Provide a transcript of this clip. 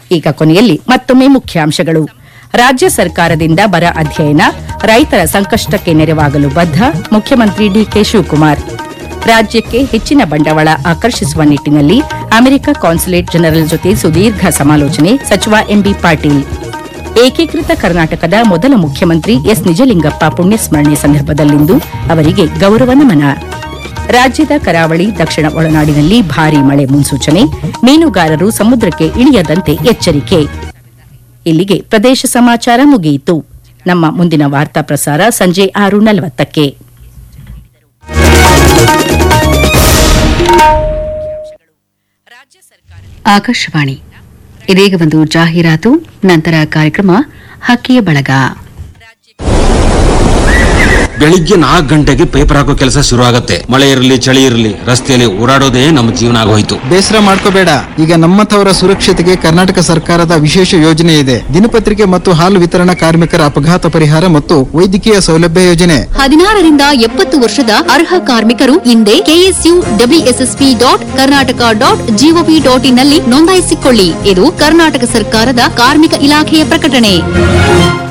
ಈಗ ಕೊನೆಯಲ್ಲಿ ಮತ್ತೊಮ್ಮೆ ಮುಖ್ಯಾಂಶಗಳು. ರಾಜ್ಯ ಸರ್ಕಾರದಿಂದ ಬರ ಅಧ್ಯಯನ, ರೈತರ ಸಂಕಷ್ಟಕ್ಕೆ ನೆರವಾಗಲು ಬದ್ಧ, ಮುಖ್ಯಮಂತ್ರಿ ಡಿಕೆ ಶಿವಕುಮಾರ್. ರಾಜ್ಯಕ್ಕೆ ಹೆಚ್ಚಿನ ಬಂಡವಾಳ ಆಕರ್ಷಿಸುವ ನಿಟ್ಟಿನಲ್ಲಿ ಅಮೆರಿಕ ಕಾನ್ಸುಲೇಟ್ ಜನರಲ್ ಜೊತೆ ಸುದೀರ್ಘ ಸಮಾಲೋಚನೆ, ಸಚಿವ ಎಂಬಿ ಪಾಟೀಲ್. ಏಕೀಕೃತ ಕರ್ನಾಟಕದ ಮೊದಲ ಮುಖ್ಯಮಂತ್ರಿ ಎಸ್ ನಿಜಲಿಂಗಪ್ಪ ಪುಣ್ಯಸ್ಮರಣೆ ಸಂದರ್ಭದಲ್ಲಿಂದು ಅವರಿಗೆ ಗೌರವ ನಮನ. ರಾಜ್ಯದ ಕರಾವಳಿ, ದಕ್ಷಿಣ ಒಳನಾಡಿನಲ್ಲಿ ಭಾರೀ ಮಳೆ ಮುನ್ಸೂಚನೆ, ಮೀನುಗಾರರು ಸಮುದ್ರಕ್ಕೆ ಇಳಿಯದಂತೆ ಎಚ್ಚರಿಕೆ. ಇಲ್ಲಿಗೆ ಪ್ರದೇಶ ಸಮಾಚಾರ ಮುಗಿಯಿತು. ನಮ್ಮ ಮುಂದಿನ ವಾರ್ತಾ ಪ್ರಸಾರ ಸಂಜೆ 6:40ಕ್ಕೆ. ಆಕಾಶವಾಣಿ. ಇದೀಗ ಒಂದು ಜಾಹೀರಾತು, ನಂತರ ಕಾರ್ಯಕ್ರಮ ಹಕ್ಕಿಯ ಬಳಗ. ಬೆಳಿಗ್ಗೆ 4 ಗಂಟೆಗೆ ಪೇಪರ್ ಹಾಕೋ ಕೆಲಸ ಶುರು ಆಗತ್ತೆ. ಮಳೆ ಇರಲಿ ಚಳಿ ಇರಲಿ, ರಸ್ತೆಯಲ್ಲಿ ಓಡಾಡೋದೇ ನಮ್ಮ ಜೀವನ ಆಗೋಯ್ತು. ಬೇಸರ ಮಾಡ್ಕೋಬೇಡ, ಈಗ ನಮ್ಮಂಥವರ ಸುರಕ್ಷತೆಗೆ ಕರ್ನಾಟಕ ಸರ್ಕಾರದ ವಿಶೇಷ ಯೋಜನೆ ಇದೆ. ದಿನಪತ್ರಿಕೆ ಮತ್ತು ಹಾಲು ವಿತರಣಾ ಕಾರ್ಮಿಕರ ಅಪಘಾತ ಪರಿಹಾರ ಮತ್ತು ವೈದ್ಯಕೀಯ ಸೌಲಭ್ಯ ಯೋಜನೆ. 16 ರಿಂದ 70 ವರ್ಷದ ಅರ್ಹ ಕಾರ್ಮಿಕರು ಹಿಂದೆ KSUWSSP.Karnataka.gov.in ನಲ್ಲಿ ನೋಂದಾಯಿಸಿಕೊಳ್ಳಿ. ಇದು ಕರ್ನಾಟಕ ಸರ್ಕಾರದ ಕಾರ್ಮಿಕ ಇಲಾಖೆಯ ಪ್ರಕಟಣೆ.